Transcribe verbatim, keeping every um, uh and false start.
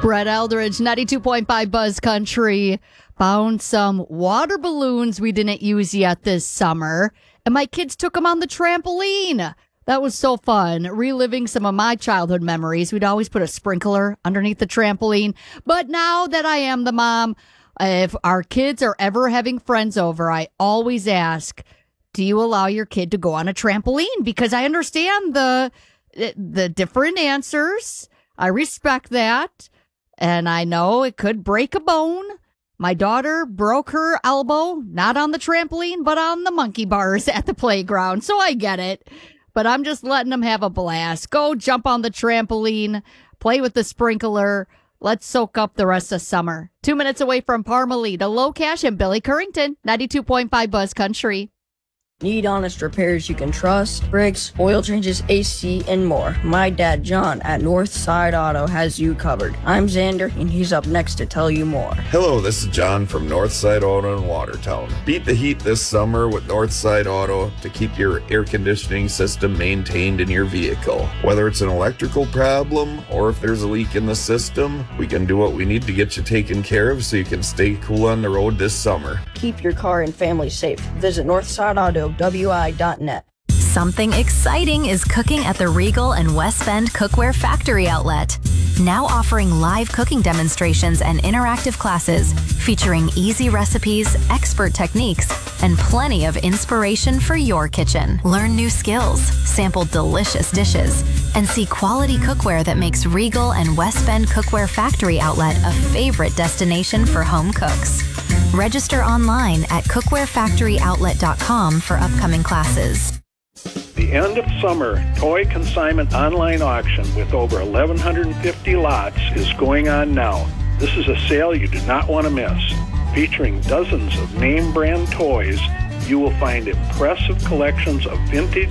Brett Eldridge, ninety-two point five Buzz Country. Found some water balloons we didn't use yet this summer, and my kids took them on the trampoline. That was so fun, reliving some of my childhood memories. We'd always put a sprinkler underneath the trampoline. But now that I am the mom, if our kids are ever having friends over, I always ask, do you allow your kid to go on a trampoline? Because I understand the the different answers. I respect that. And I know it could break a bone. My daughter broke her elbow, not on the trampoline, but on the monkey bars at the playground. So I get it. But I'm just letting them have a blast. Go jump on the trampoline, play with the sprinkler. Let's soak up the rest of summer. Two minutes away from Parmalee, Low Cash and Billy Currington, ninety-two point five Buzz Country. Need honest repairs you can trust? Brakes, oil changes, A C, and more. My dad, John, at Northside Auto has you covered. I'm Xander, and he's up next to tell you more. Hello, this is John from Northside Auto in Watertown. Beat the heat this summer with Northside Auto to keep your air conditioning system maintained in your vehicle. Whether it's an electrical problem or if there's a leak in the system, we can do what we need to get you taken care of so you can stay cool on the road this summer. Keep your car and family safe. Visit Northside Auto W I dot net. Something exciting is cooking at the Regal and West Bend Cookware Factory Outlet. Now offering live cooking demonstrations and interactive classes featuring easy recipes, expert techniques, and plenty of inspiration for your kitchen. Learn new skills, sample delicious dishes, and see quality cookware that makes Regal and West Bend Cookware Factory Outlet a favorite destination for home cooks. Register online at cookware factory outlet dot com for upcoming classes. The end of summer toy consignment online auction with over eleven fifty lots is going on now. This is a sale you do not want to miss. Featuring dozens of name brand toys, you will find impressive collections of vintage